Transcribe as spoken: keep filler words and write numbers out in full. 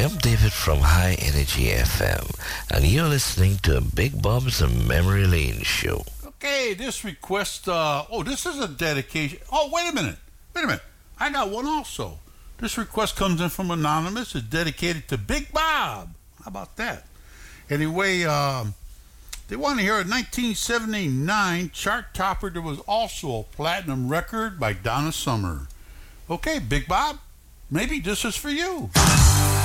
am David from High Energy F M, and you're listening to Big Bob's Memory Lane Show. Okay, this request, uh, oh, this is a dedication. Oh, wait a minute. Wait a minute. I got one also. This request comes in from Anonymous. It's dedicated to Big Bob. How about that? Anyway, um, they want to hear a nineteen seventy-nine chart topper that was also a platinum record by Donna Summer. Okay, Big Bob, maybe this is for you.